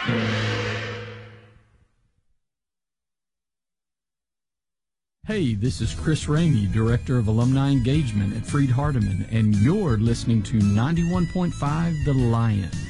Hey, this is Chris Ramey, Director of Alumni Engagement at Freed Hardeman, and you're listening to 91.5 The Lion.